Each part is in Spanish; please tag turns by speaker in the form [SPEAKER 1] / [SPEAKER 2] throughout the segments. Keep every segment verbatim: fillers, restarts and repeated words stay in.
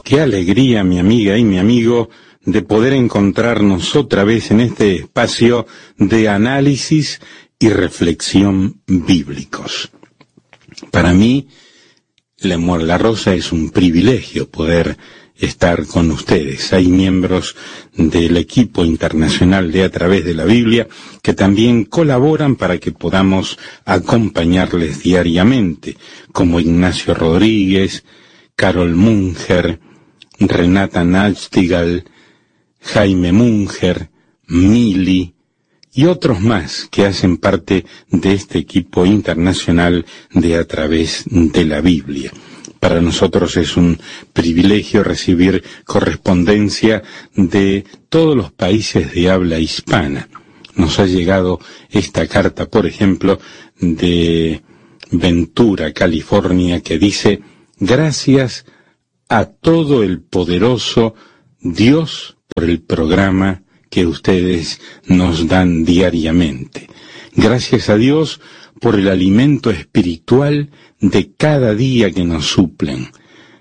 [SPEAKER 1] Qué alegría, mi amiga y mi amigo, de poder encontrarnos otra vez en este espacio de análisis y reflexión bíblicos. Para mí, Lemuel La Rosa, es un privilegio poder estar con ustedes. Hay miembros del equipo internacional de A Través de la Biblia que también colaboran para que podamos acompañarles diariamente, como Ignacio Rodríguez, Carol Munger, Renata Nachtigal, Jaime Munger, Mili y otros más que hacen parte de este equipo internacional de A Través de la Biblia. Para nosotros es un privilegio recibir correspondencia de todos los países de habla hispana. Nos ha llegado esta carta, por ejemplo, de Ventura, California, que dice: gracias a todo el poderoso Dios por el programa que ustedes nos dan diariamente. Gracias a Dios por el alimento espiritual de cada día que nos suplen.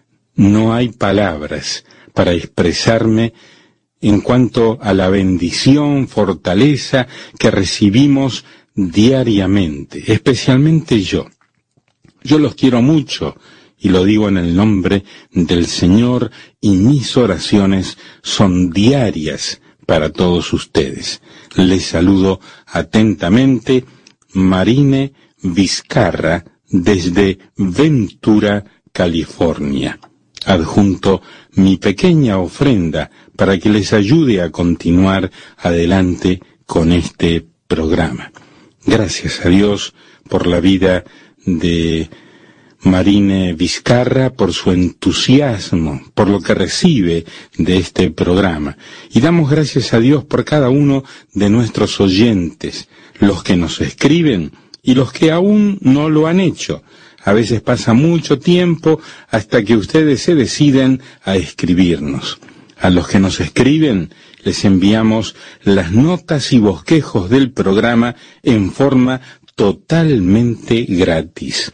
[SPEAKER 1] No hay palabras para expresarme en cuanto a la bendición, fortaleza que recibimos diariamente, especialmente yo. Yo los quiero mucho y lo digo en el nombre del Señor, y mis oraciones son diarias para todos ustedes. Les saludo atentamente, Marine Vizcarra, desde Ventura, California. Adjunto mi pequeña ofrenda para que les ayude a continuar adelante con este programa. Gracias a Dios por la vida de Marine Vizcarra, por su entusiasmo, por lo que recibe de este programa. Y damos gracias a Dios por cada uno de nuestros oyentes, los que nos escriben y los que aún no lo han hecho. A veces pasa mucho tiempo hasta que ustedes se deciden a escribirnos. A los que nos escriben les enviamos las notas y bosquejos del programa en forma totalmente gratis.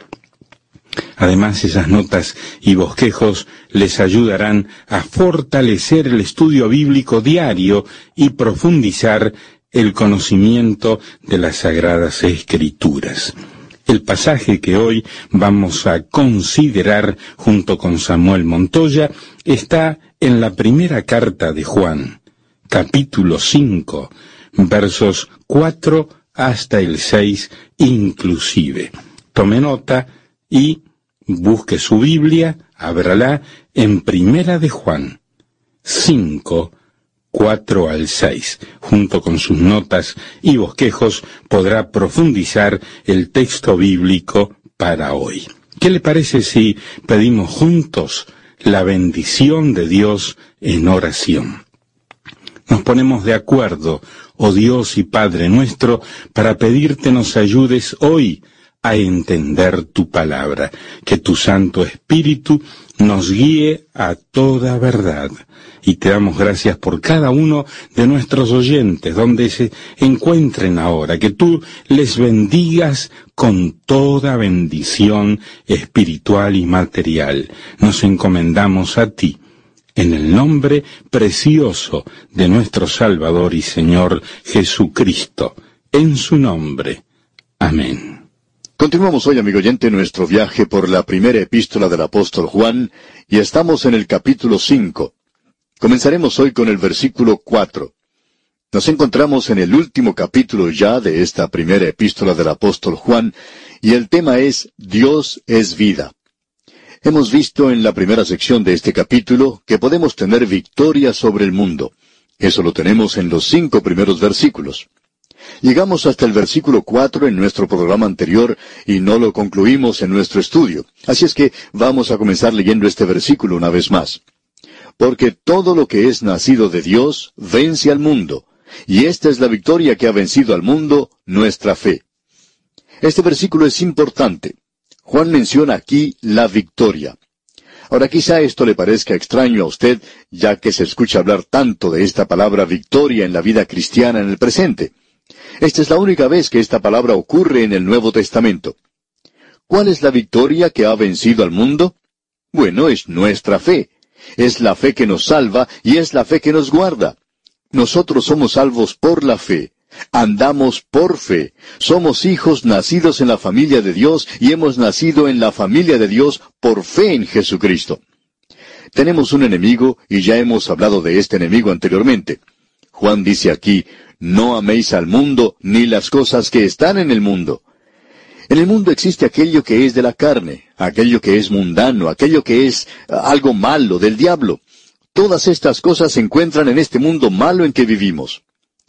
[SPEAKER 1] Además, esas notas y bosquejos les ayudarán a fortalecer el estudio bíblico diario y profundizar el conocimiento de las Sagradas Escrituras. El pasaje que hoy vamos a considerar junto con Samuel Montoya está en la primera carta de Juan, capítulo cinco, versos cuatro hasta el seis inclusive. Tome nota y busque su Biblia, ábrala en Primera de Juan cinco, cuatro al seis. Junto con sus notas y bosquejos podrá profundizar el texto bíblico para hoy. ¿Qué le parece si pedimos juntos la bendición de Dios en oración? Nos ponemos de acuerdo, oh Dios y Padre nuestro, para pedirte nos ayudes hoy a entender tu palabra, que tu Santo Espíritu nos guíe a toda verdad. Y te damos gracias por cada uno de nuestros oyentes, donde se encuentren ahora, que tú les bendigas con toda bendición espiritual y material. Nos encomendamos a ti, en el nombre precioso de nuestro Salvador y Señor Jesucristo, en su nombre. Amén.
[SPEAKER 2] Continuamos hoy, amigo oyente, nuestro viaje por la primera epístola del apóstol Juan, y estamos en el capítulo cinco. Comenzaremos hoy con el versículo cuatro. Nos encontramos en el último capítulo ya de esta primera epístola del apóstol Juan, y el tema es Dios es vida. Hemos visto en la primera sección de este capítulo que podemos tener victoria sobre el mundo. Eso lo tenemos en los cinco primeros versículos. Llegamos hasta el versículo cuatro en nuestro programa anterior y no lo concluimos en nuestro estudio. Así es que vamos a comenzar leyendo este versículo una vez más. Porque todo lo que es nacido de Dios vence al mundo, y esta es la victoria que ha vencido al mundo, nuestra fe. Este versículo es importante. Juan menciona aquí la victoria. Ahora quizá esto le parezca extraño a usted, ya que se escucha hablar tanto de esta palabra victoria en la vida cristiana en el presente. Esta es la única vez que esta palabra ocurre en el Nuevo Testamento. ¿Cuál es la victoria que ha vencido al mundo? Bueno, es nuestra fe. Es la fe que nos salva y es la fe que nos guarda. Nosotros somos salvos por la fe. Andamos por fe. Somos hijos nacidos en la familia de Dios y hemos nacido en la familia de Dios por fe en Jesucristo. Tenemos un enemigo y ya hemos hablado de este enemigo anteriormente. Juan dice aquí, no améis al mundo ni las cosas que están en el mundo. En el mundo existe aquello que es de la carne, aquello que es mundano, aquello que es algo malo del diablo. Todas estas cosas se encuentran en este mundo malo en que vivimos.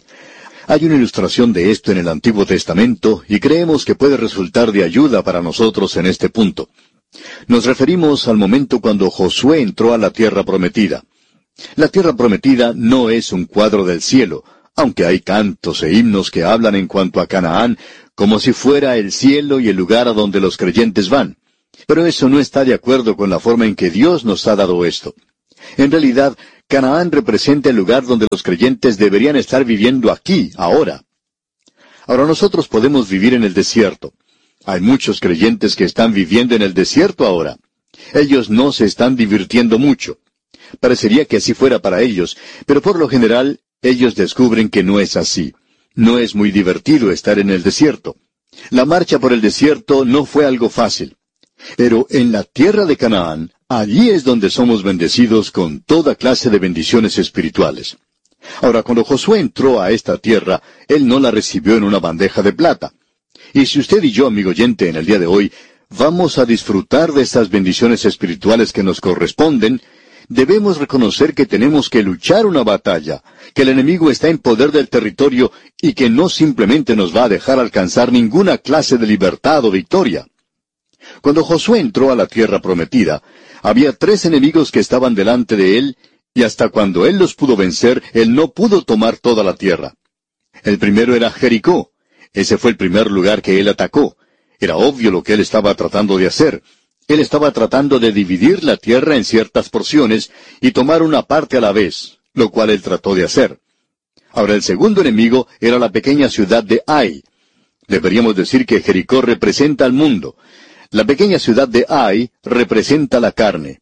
[SPEAKER 2] Hay una ilustración de esto en el Antiguo Testamento y creemos que puede resultar de ayuda para nosotros en este punto. Nos referimos al momento cuando Josué entró a la tierra prometida. La tierra prometida no es un cuadro del cielo, aunque hay cantos e himnos que hablan en cuanto a Canaán, como si fuera el cielo y el lugar a donde los creyentes van. Pero eso no está de acuerdo con la forma en que Dios nos ha dado esto. En realidad, Canaán representa el lugar donde los creyentes deberían estar viviendo aquí, ahora. Ahora nosotros podemos vivir en el desierto. Hay muchos creyentes que están viviendo en el desierto ahora. Ellos no se están divirtiendo mucho. Parecería que así fuera para ellos, pero por lo general, ellos descubren que no es así. No es muy divertido estar en el desierto. La marcha por el desierto no fue algo fácil. Pero en la tierra de Canaán, allí es donde somos bendecidos con toda clase de bendiciones espirituales. Ahora, cuando Josué entró a esta tierra, él no la recibió en una bandeja de plata. Y si usted y yo, amigo oyente, en el día de hoy, vamos a disfrutar de estas bendiciones espirituales que nos corresponden, debemos reconocer que tenemos que luchar una batalla, que el enemigo está en poder del territorio y que no simplemente nos va a dejar alcanzar ninguna clase de libertad o victoria. Cuando Josué entró a la tierra prometida, había tres enemigos que estaban delante de él, y hasta cuando él los pudo vencer, él no pudo tomar toda la tierra. El primero era Jericó. Ese fue el primer lugar que él atacó. Era obvio lo que él estaba tratando de hacer. Él estaba tratando de dividir la tierra en ciertas porciones y tomar una parte a la vez, lo cual él trató de hacer. Ahora el segundo enemigo era la pequeña ciudad de Ai. Deberíamos decir que Jericó representa al mundo. La pequeña ciudad de Ai representa la carne.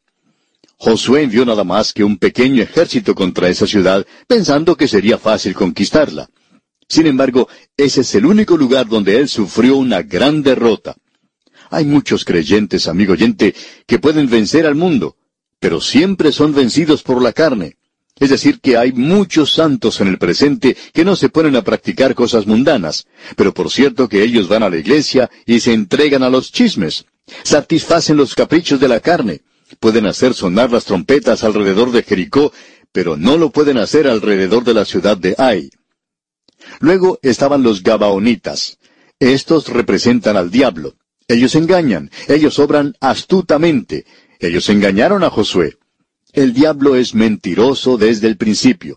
[SPEAKER 2] Josué envió nada más que un pequeño ejército contra esa ciudad, pensando que sería fácil conquistarla. Sin embargo, ese es el único lugar donde él sufrió una gran derrota. Hay muchos creyentes, amigo oyente, que pueden vencer al mundo, pero siempre son vencidos por la carne. Es decir, que hay muchos santos en el presente que no se ponen a practicar cosas mundanas, pero por cierto que ellos van a la iglesia y se entregan a los chismes, satisfacen los caprichos de la carne, pueden hacer sonar las trompetas alrededor de Jericó, pero no lo pueden hacer alrededor de la ciudad de Ai. Luego estaban los gabaonitas. Estos representan al diablo. Ellos engañan, ellos obran astutamente. Ellos engañaron a Josué. El diablo es mentiroso desde el principio.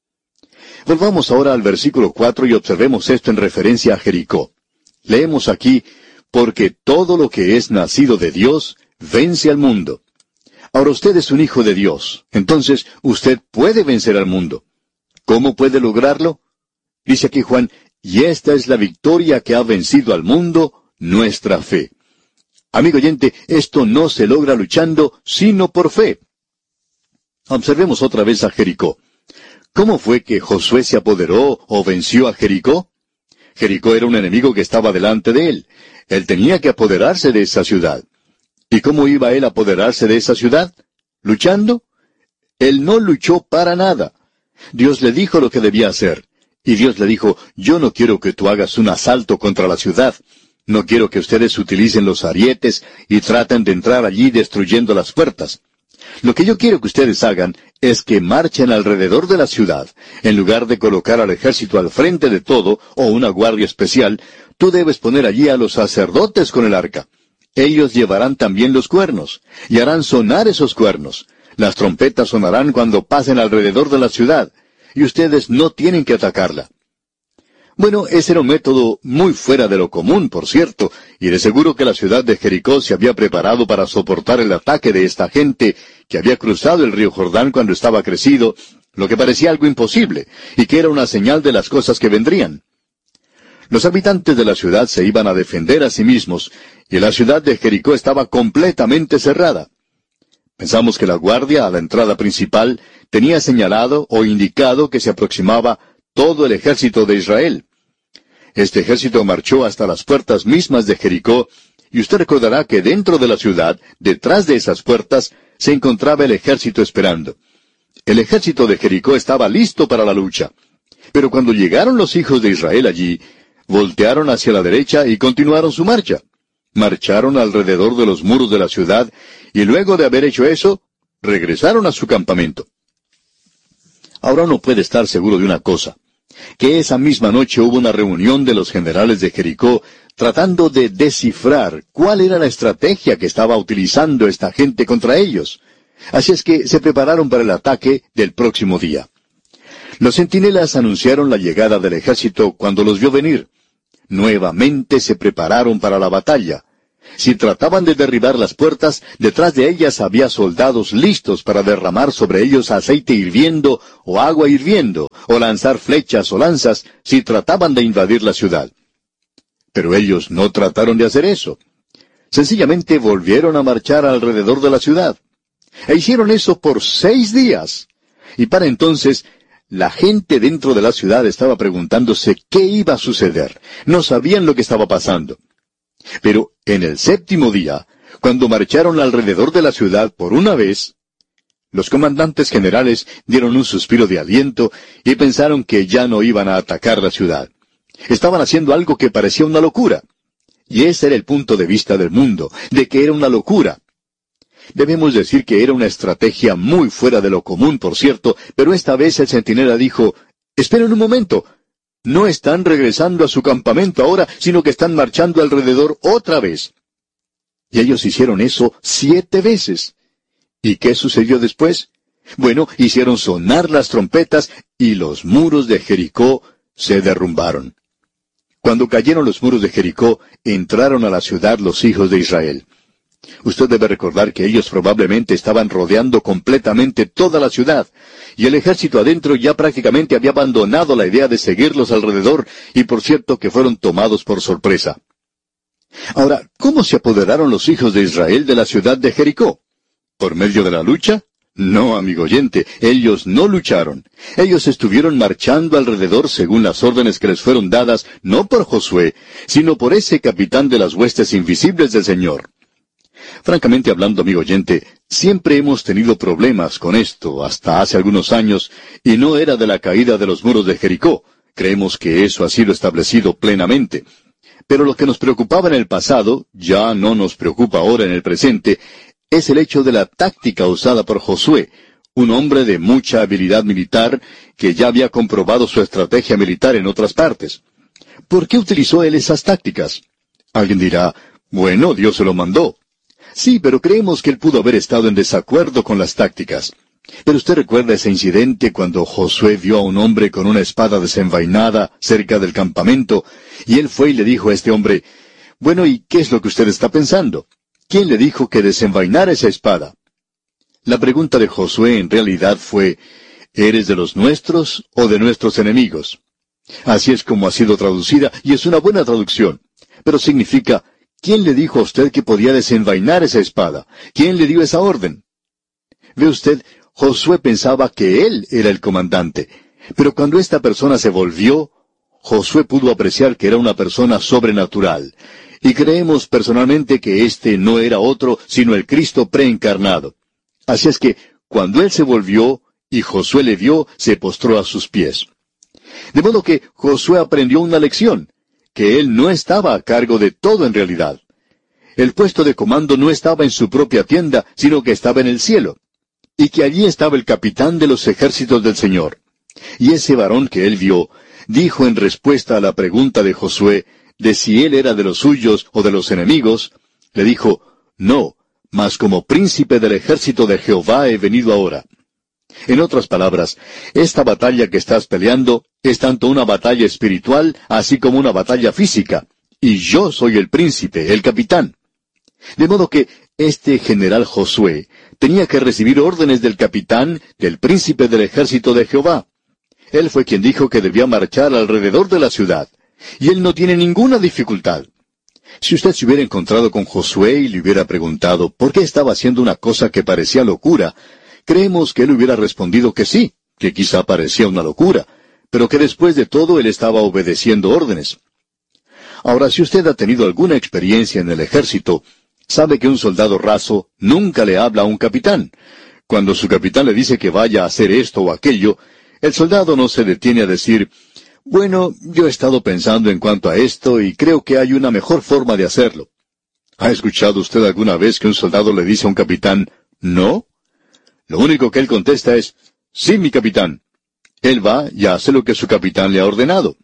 [SPEAKER 2] Volvamos ahora al versículo cuatro y observemos esto en referencia a Jericó. Leemos aquí, porque todo lo que es nacido de Dios vence al mundo. Ahora usted es un hijo de Dios, entonces usted puede vencer al mundo. ¿Cómo puede lograrlo? Dice aquí Juan, y esta es la victoria que ha vencido al mundo, nuestra fe. Amigo oyente, esto no se logra luchando, sino por fe. Observemos otra vez a Jericó. ¿Cómo fue que Josué se apoderó o venció a Jericó? Jericó era un enemigo que estaba delante de él. Él tenía que apoderarse de esa ciudad. ¿Y cómo iba él a apoderarse de esa ciudad? ¿Luchando? Él no luchó para nada. Dios le dijo lo que debía hacer. Y Dios le dijo, yo no quiero que tú hagas un asalto contra la ciudad. No quiero que ustedes utilicen los arietes y traten de entrar allí destruyendo las puertas. Lo que yo quiero que ustedes hagan es que marchen alrededor de la ciudad. En lugar de colocar al ejército al frente de todo, o una guardia especial, tú debes poner allí a los sacerdotes con el arca. Ellos llevarán también los cuernos, y harán sonar esos cuernos. Las trompetas sonarán cuando pasen alrededor de la ciudad, y ustedes no tienen que atacarla. Bueno, ese era un método muy fuera de lo común, por cierto, y de seguro que la ciudad de Jericó se había preparado para soportar el ataque de esta gente que había cruzado el río Jordán cuando estaba crecido, lo que parecía algo imposible, y que era una señal de las cosas que vendrían. Los habitantes de la ciudad se iban a defender a sí mismos, y la ciudad de Jericó estaba completamente cerrada. Pensamos que la guardia a la entrada principal tenía señalado o indicado que se aproximaba todo el ejército de Israel. Este ejército marchó hasta las puertas mismas de Jericó, y usted recordará que dentro de la ciudad, detrás de esas puertas, se encontraba el ejército esperando. El ejército de Jericó estaba listo para la lucha. Pero cuando llegaron los hijos de Israel allí, voltearon hacia la derecha y continuaron su marcha. Marcharon alrededor de los muros de la ciudad, y luego de haber hecho eso, regresaron a su campamento. Ahora uno puede estar seguro de una cosa, que esa misma noche hubo una reunión de los generales de Jericó tratando de descifrar cuál era la estrategia que estaba utilizando esta gente contra ellos. Así es que se prepararon para el ataque del próximo día. Los centinelas anunciaron la llegada del ejército cuando los vio venir. Nuevamente se prepararon para la batalla. Si trataban de derribar las puertas, detrás de ellas había soldados listos para derramar sobre ellos aceite hirviendo o agua hirviendo, o lanzar flechas o lanzas si trataban de invadir la ciudad. Pero ellos no trataron de hacer eso. Sencillamente volvieron a marchar alrededor de la ciudad. E hicieron eso por seis días. Y para entonces, la gente dentro de la ciudad estaba preguntándose qué iba a suceder. No sabían lo que estaba pasando. Pero en el séptimo día, cuando marcharon alrededor de la ciudad por una vez, los comandantes generales dieron un suspiro de aliento y pensaron que ya no iban a atacar la ciudad. Estaban haciendo algo que parecía una locura. Y ese era el punto de vista del mundo, de que era una locura. Debemos decir que era una estrategia muy fuera de lo común, por cierto, pero esta vez el centinela dijo, «Esperen un momento, no están regresando a su campamento ahora, sino que están marchando alrededor otra vez». Y ellos hicieron eso siete veces. ¿Y qué sucedió después? Bueno, hicieron sonar las trompetas y los muros de Jericó se derrumbaron. Cuando cayeron los muros de Jericó, entraron a la ciudad los hijos de Israel. Usted debe recordar que ellos probablemente estaban rodeando completamente toda la ciudad, y el ejército adentro ya prácticamente había abandonado la idea de seguirlos alrededor, y por cierto que fueron tomados por sorpresa. Ahora, ¿cómo se apoderaron los hijos de Israel de la ciudad de Jericó? ¿Por medio de la lucha? No, amigo oyente, ellos no lucharon. Ellos estuvieron marchando alrededor según las órdenes que les fueron dadas, no por Josué, sino por ese capitán de las huestes invisibles del Señor. Francamente hablando, amigo oyente, siempre hemos tenido problemas con esto hasta hace algunos años, y no era de la caída de los muros de Jericó. Creemos que eso ha sido establecido plenamente. Pero lo que nos preocupaba en el pasado, ya no nos preocupa ahora en el presente, es el hecho de la táctica usada por Josué, un hombre de mucha habilidad militar que ya había comprobado su estrategia militar en otras partes. ¿Por qué utilizó él esas tácticas? Alguien dirá, bueno, Dios se lo mandó. Sí, pero creemos que él pudo haber estado en desacuerdo con las tácticas. Pero usted recuerda ese incidente cuando Josué vio a un hombre con una espada desenvainada cerca del campamento, y él fue y le dijo a este hombre, bueno, ¿y qué es lo que usted está pensando? ¿Quién le dijo que desenvainara esa espada? La pregunta de Josué en realidad fue, ¿eres de los nuestros o de nuestros enemigos? Así es como ha sido traducida, y es una buena traducción. Pero significa, ¿quién le dijo a usted que podía desenvainar esa espada? ¿Quién le dio esa orden? Ve usted, Josué pensaba que él era el comandante. Pero cuando esta persona se volvió, Josué pudo apreciar que era una persona sobrenatural. Y creemos personalmente que este no era otro sino el Cristo preencarnado. Así es que, cuando él se volvió y Josué le vio, se postró a sus pies. De modo que Josué aprendió una lección, que él no estaba a cargo de todo en realidad. El puesto de comando no estaba en su propia tienda, sino que estaba en el cielo, y que allí estaba el capitán de los ejércitos del Señor. Y ese varón que él vio, dijo en respuesta a la pregunta de Josué, de si él era de los suyos o de los enemigos, le dijo, no, mas como príncipe del ejército de Jehová he venido ahora. En otras palabras, esta batalla que estás peleando es tanto una batalla espiritual así como una batalla física, y yo soy el príncipe, el capitán. De modo que este general Josué tenía que recibir órdenes del capitán, del príncipe del ejército de Jehová. Él fue quien dijo que debía marchar alrededor de la ciudad. Y él no tiene ninguna dificultad. Si usted se hubiera encontrado con Josué y le hubiera preguntado por qué estaba haciendo una cosa que parecía locura, creemos que él hubiera respondido que sí, que quizá parecía una locura, pero que después de todo él estaba obedeciendo órdenes. Ahora, si usted ha tenido alguna experiencia en el ejército, sabe que un soldado raso nunca le habla a un capitán. Cuando su capitán le dice que vaya a hacer esto o aquello, el soldado no se detiene a decir, bueno, yo he estado pensando en cuanto a esto y creo que hay una mejor forma de hacerlo. ¿Ha escuchado usted alguna vez que un soldado le dice a un capitán, no? Lo único que él contesta es, sí, mi capitán. Él va y hace lo que su capitán le ha ordenado.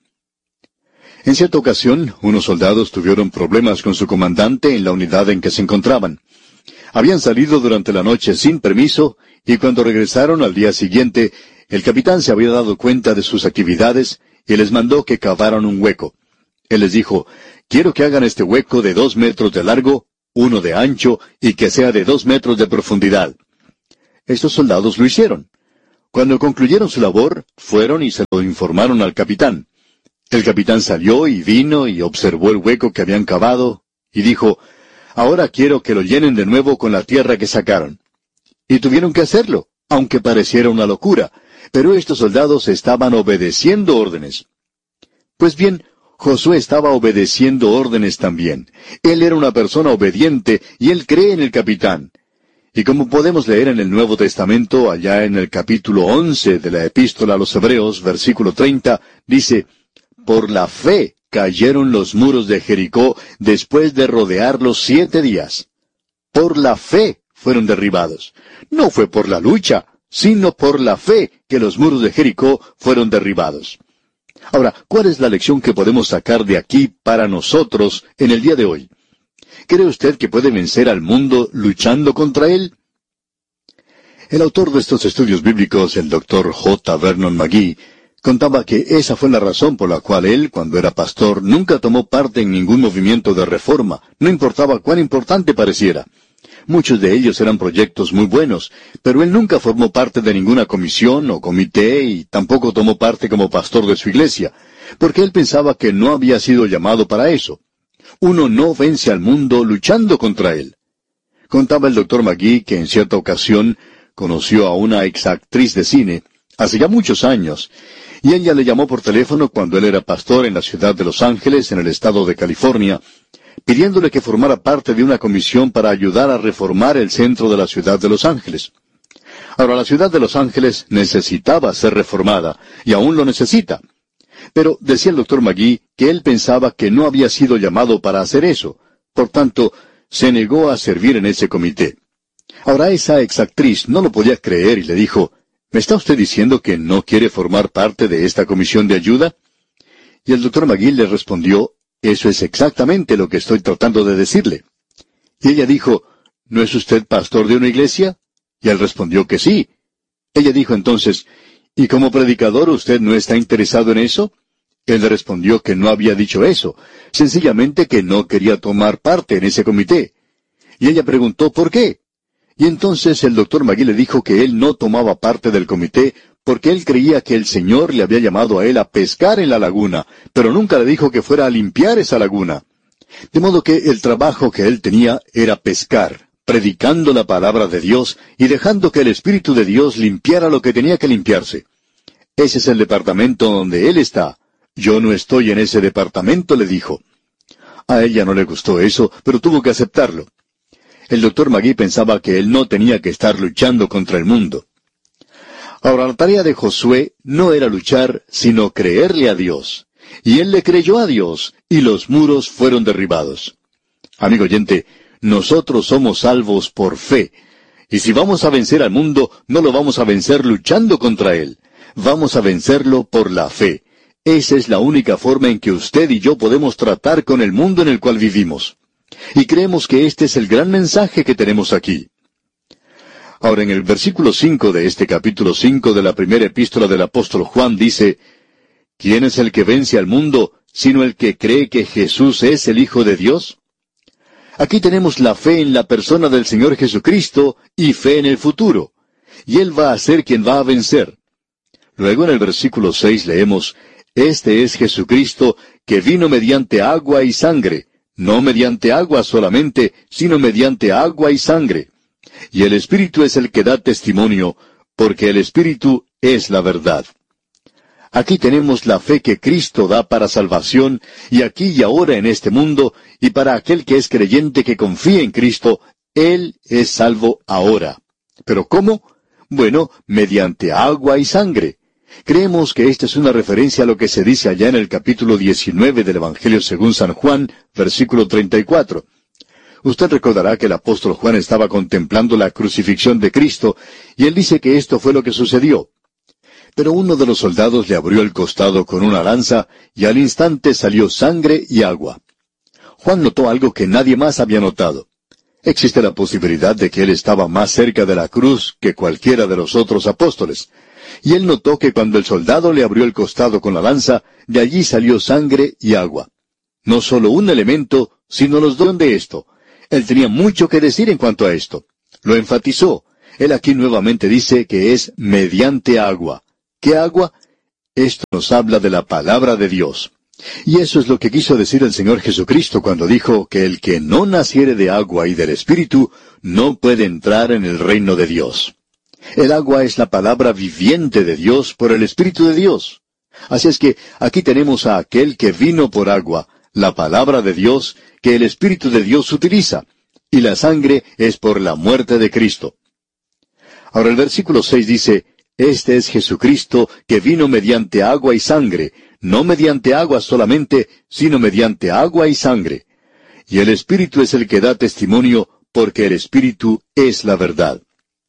[SPEAKER 2] En cierta ocasión, unos soldados tuvieron problemas con su comandante en la unidad en que se encontraban. Habían salido durante la noche sin permiso, y cuando regresaron al día siguiente, el capitán se había dado cuenta de sus actividades y les mandó que cavaran un hueco. Él les dijo, quiero que hagan este hueco de dos metros de largo, uno de ancho, y que sea de dos metros de profundidad. Estos soldados lo hicieron. Cuando concluyeron su labor, fueron y se lo informaron al capitán. El capitán salió y vino y observó el hueco que habían cavado, y dijo, ahora quiero que lo llenen de nuevo con la tierra que sacaron. Y tuvieron que hacerlo, aunque pareciera una locura, pero estos soldados estaban obedeciendo órdenes. Pues bien, Josué estaba obedeciendo órdenes también. Él era una persona obediente y él cree en el capitán. Y como podemos leer en el Nuevo Testamento, allá en el capítulo once de la Epístola a los Hebreos, versículo treinta, dice, por la fe cayeron los muros de Jericó después de rodearlos siete días. Por la fe fueron derribados. No fue por la lucha, sino por la fe que los muros de Jericó fueron derribados. Ahora, ¿cuál es la lección que podemos sacar de aquí para nosotros en el día de hoy? ¿Cree usted que puede vencer al mundo luchando contra él? El autor de estos estudios bíblicos, el doctor J. Vernon McGee, contaba que esa fue la razón por la cual él, cuando era pastor, nunca tomó parte en ningún movimiento de reforma, no importaba cuán importante pareciera. Muchos de ellos eran proyectos muy buenos, pero él nunca formó parte de ninguna comisión o comité y tampoco tomó parte como pastor de su iglesia, porque él pensaba que no había sido llamado para eso. Uno no vence al mundo luchando contra él. Contaba el doctor McGee que en cierta ocasión conoció a una exactriz de cine, hace ya muchos años, y ella le llamó por teléfono cuando él era pastor en la ciudad de Los Ángeles, en el estado de California, pidiéndole que formara parte de una comisión para ayudar a reformar el centro de la ciudad de Los Ángeles. Ahora, la ciudad de Los Ángeles necesitaba ser reformada, y aún lo necesita. Pero decía el doctor McGee que él pensaba que no había sido llamado para hacer eso. Por tanto, se negó a servir en ese comité. Ahora, esa exactriz no lo podía creer y le dijo, ¿me está usted diciendo que no quiere formar parte de esta comisión de ayuda? Y el doctor McGee le respondió, eso es exactamente lo que estoy tratando de decirle. Y ella dijo, ¿no es usted pastor de una iglesia? Y él respondió que sí. Ella dijo entonces, ¿y como predicador usted no está interesado en eso? Él le respondió que no había dicho eso, sencillamente que no quería tomar parte en ese comité. Y ella preguntó, ¿por qué? Y entonces el doctor McGee le dijo que él no tomaba parte del comité porque él creía que el Señor le había llamado a él a pescar en la laguna, pero nunca le dijo que fuera a limpiar esa laguna. De modo que el trabajo que él tenía era pescar, predicando la palabra de Dios y dejando que el Espíritu de Dios limpiara lo que tenía que limpiarse. Ese es el departamento donde él está. Yo no estoy en ese departamento, le dijo. A ella no le gustó eso, pero tuvo que aceptarlo. El doctor McGee pensaba que él no tenía que estar luchando contra el mundo. Ahora, la tarea de Josué no era luchar, sino creerle a Dios. Y él le creyó a Dios, y los muros fueron derribados. Amigo oyente, nosotros somos salvos por fe. Y si vamos a vencer al mundo, no lo vamos a vencer luchando contra él. Vamos a vencerlo por la fe. Esa es la única forma en que usted y yo podemos tratar con el mundo en el cual vivimos. Y creemos que este es el gran mensaje que tenemos aquí. Ahora, en el versículo cinco de este capítulo cinco de la primera epístola del apóstol Juan dice, ¿quién es el que vence al mundo, sino el que cree que Jesús es el Hijo de Dios? Aquí tenemos la fe en la persona del Señor Jesucristo y fe en el futuro. Y Él va a ser quien va a vencer. Luego en el versículo seis leemos, Este es Jesucristo, que vino mediante agua y sangre, no mediante agua solamente, sino mediante agua y sangre. Y el Espíritu es el que da testimonio, porque el Espíritu es la verdad. Aquí tenemos la fe que Cristo da para salvación, y aquí y ahora en este mundo, y para aquel que es creyente que confía en Cristo, Él es salvo ahora. ¿Pero cómo? Bueno, mediante agua y sangre. Creemos que esta es una referencia a lo que se dice allá en el capítulo diecinueve del Evangelio según San Juan, versículo treinta y cuatro. Usted recordará que el apóstol Juan estaba contemplando la crucifixión de Cristo, y él dice que esto fue lo que sucedió. Pero uno de los soldados le abrió el costado con una lanza, y al instante salió sangre y agua. Juan notó algo que nadie más había notado. Existe la posibilidad de que él estaba más cerca de la cruz que cualquiera de los otros apóstoles. Y él notó que cuando el soldado le abrió el costado con la lanza, de allí salió sangre y agua. No solo un elemento, sino los dos de esto. Él tenía mucho que decir en cuanto a esto. Lo enfatizó. Él aquí nuevamente dice que es mediante agua. ¿Qué agua? Esto nos habla de la palabra de Dios. Y eso es lo que quiso decir el Señor Jesucristo cuando dijo que el que no naciere de agua y del Espíritu no puede entrar en el reino de Dios. El agua es la palabra viviente de Dios por el Espíritu de Dios. Así es que aquí tenemos a aquel que vino por agua, la palabra de Dios, que el Espíritu de Dios utiliza, y la sangre es por la muerte de Cristo. Ahora el versículo seis dice, Este es Jesucristo que vino mediante agua y sangre, no mediante agua solamente, sino mediante agua y sangre. Y el Espíritu es el que da testimonio, porque el Espíritu es la verdad.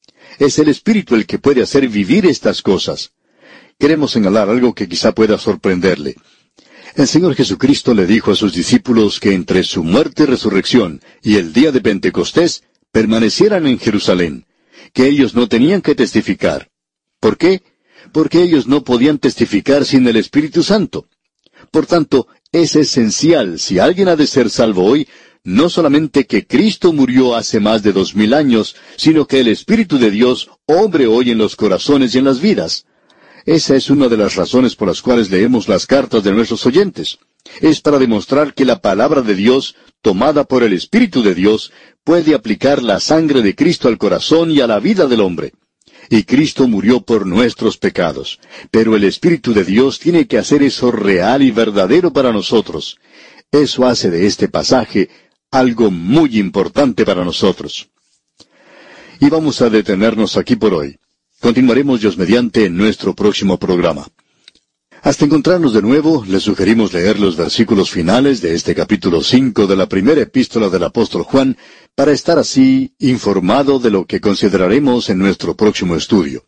[SPEAKER 2] Es el Espíritu el que puede hacer vivir estas cosas. Queremos señalar algo que quizá pueda sorprenderle. El Señor Jesucristo le dijo a sus discípulos que entre su muerte y resurrección y el día de Pentecostés permanecieran en Jerusalén, que ellos no tenían que testificar. ¿Por qué? Porque ellos no podían testificar sin el Espíritu Santo. Por tanto, es esencial, si alguien ha de ser salvo hoy, no solamente que Cristo murió hace más de dos mil años, sino que el Espíritu de Dios obre hoy en los corazones y en las vidas. Esa es una de las razones por las cuales leemos las cartas de nuestros oyentes. Es para demostrar que la palabra de Dios, tomada por el Espíritu de Dios, puede aplicar la sangre de Cristo al corazón y a la vida del hombre. Y Cristo murió por nuestros pecados. Pero el Espíritu de Dios tiene que hacer eso real y verdadero para nosotros. Eso hace de este pasaje algo muy importante para nosotros. Y vamos a detenernos aquí por hoy. Continuaremos Dios mediante en nuestro próximo programa. Hasta encontrarnos de nuevo, les sugerimos leer los versículos finales de este capítulo cinco de la primera epístola del apóstol Juan, para estar así informado de lo que consideraremos en nuestro próximo estudio.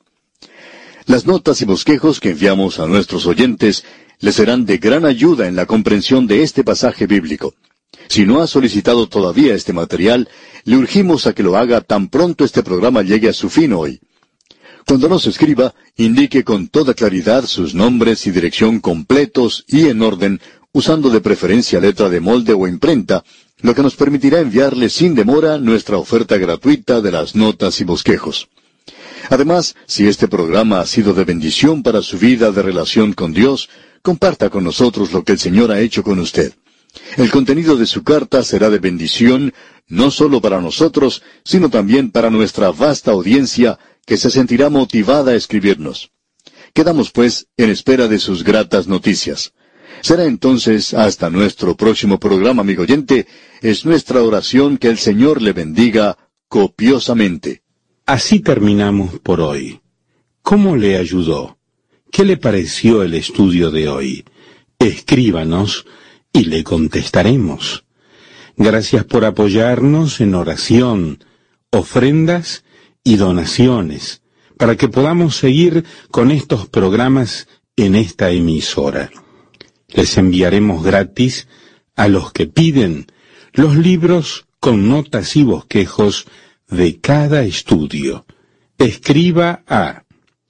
[SPEAKER 2] Las notas y bosquejos que enviamos a nuestros oyentes les serán de gran ayuda en la comprensión de este pasaje bíblico. Si no ha solicitado todavía este material, le urgimos a que lo haga tan pronto este programa llegue a su fin hoy. Cuando nos escriba, indique con toda claridad sus nombres y dirección completos y en orden, usando de preferencia letra de molde o imprenta, lo que nos permitirá enviarle sin demora nuestra oferta gratuita de las notas y bosquejos. Además, si este programa ha sido de bendición para su vida de relación con Dios, comparta con nosotros lo que el Señor ha hecho con usted. El contenido de su carta será de bendición, no solo para nosotros, sino también para nuestra vasta audiencia, que se sentirá motivada a escribirnos. Quedamos, pues, en espera de sus gratas noticias. Será entonces hasta nuestro próximo programa, amigo oyente. Es nuestra oración que el Señor le bendiga copiosamente.
[SPEAKER 1] Así terminamos por hoy. ¿Cómo le ayudó? ¿Qué le pareció el estudio de hoy? Escríbanos y le contestaremos. Gracias por apoyarnos en oración, ofrendas y donaciones, para que podamos seguir con estos programas en esta emisora. Les enviaremos gratis a los que piden los libros con notas y bosquejos de cada estudio. Escriba a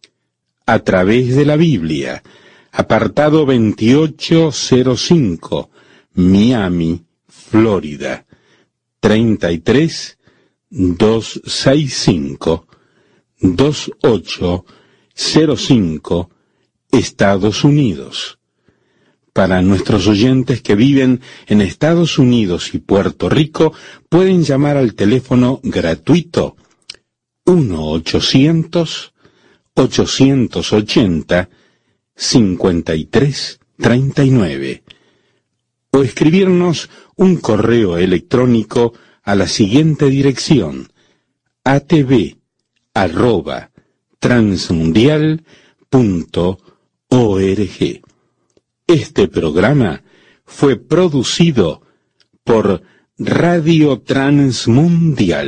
[SPEAKER 1] A través de la Biblia, apartado veintiocho cero cinco, Miami, Florida, treinta y tres doscientos sesenta y cinco, veintiocho cero cinco, Estados Unidos. Para nuestros oyentes que viven en Estados Unidos y Puerto Rico, pueden llamar al teléfono gratuito uno ochocientos, ochocientos ochenta, cincuenta y tres treinta y nueve o escribirnos un correo electrónico a la siguiente dirección: a t v arroba transmundial punto org. Este programa fue producido por Radio Transmundial.